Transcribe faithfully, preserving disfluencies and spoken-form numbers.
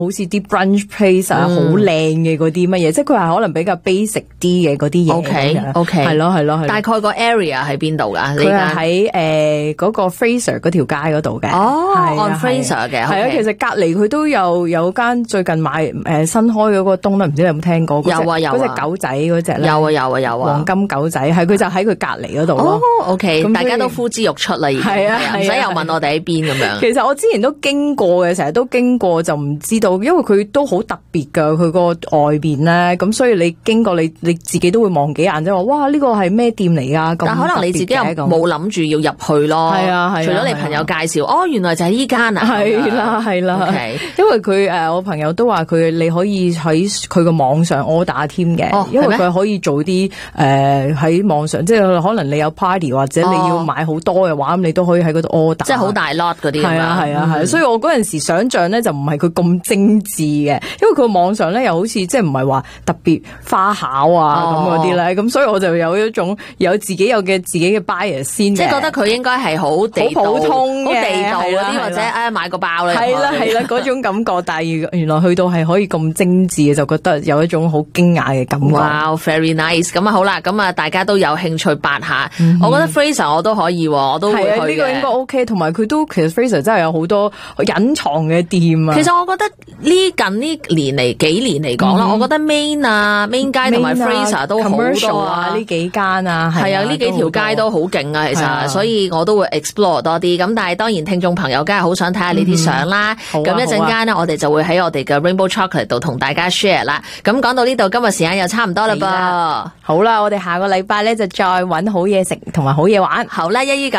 好似啲 brunch place 啊，好靚嘅嗰啲乜嘢，即係佢係可能比較 basic 啲嘅嗰啲嘢。 OK OK， 係咯係咯係。 大概個 area 喺邊度㗎？ 佢係喺誒嗰個 Fraser 嗰條街嗰度嘅。 哦 ，on Fraser 嘅。 係啊，其實隔離佢都有有間最近買誒新開嗰個東咧，唔知你有冇聽過？ 有啊有啊。 嗰隻狗仔嗰隻咧。 有啊有啊有啊。 黃金狗仔係佢就喺佢隔離嗰度咯。 哦 OK， 大家都呼之欲出啦，已經係啊，唔使又問我哋喺邊咁樣。 其實我之前都經過嘅，成日都經過就唔知道，因為佢都好特別㗎，佢個外邊咧，咁所以你經過你你自己都會望幾眼啫，話哇呢個係咩店嚟㗎？ 但可能你自己又冇諗住要入去咯。係啊係啊。除咗你朋友介紹，哦原來就係依間啊。 係啦係啦。Okay. 因為佢誒我朋友都話佢你可以喺佢個網上 order 添嘅，哦，因為佢可以做啲誒喺網上，即係可能你有 party 或者你要買好多嘅話，咁、哦、你都可以喺嗰度 order。即係好大 lot 嗰啲。係啊係啊係、嗯。所以我嗰陣時想像咧就唔係佢咁精緻嘅，因為佢網上咧又好似即係唔係話特別花巧啊咁嗰啲咧，咁、哦、所以我就有一種有自己有嘅自己嘅 bias 先，即係覺得佢應該係好地道、好普通嘅、好地道嗰啲，或者誒買個包咧。係啦係啦嗰種感覺，但係原來去到係可以咁精緻嘅，就覺得有一種好驚訝嘅感覺。Wow, very nice！ 咁啊好啦，咁啊大家都有興趣八下，嗯、我覺得 Fraser 我都可以，我都會去嘅。係啊，呢個應該 OK， 同埋佢都其實 Fraser 真係有好多隱藏嘅店啊。其實我覺得呢近呢年嚟幾年嚟講啦，我覺得 Main 啊 Main 街同埋 Fraser 都好多啊，呢幾間啊，係啊，呢幾條街都好勁啊，其實，所以我都會 explore 多啲。咁但係當然聽眾朋友梗係好想睇下呢啲相啦。咁一陣間呢，我哋就會喺我哋嘅 Rainbow Chocolate 度同大家 share 啦。咁講到呢度，今日時間又差唔多啦噃。好啦，我哋下個禮拜咧就再搵好嘢食同埋好嘢玩。好啦，一於咁。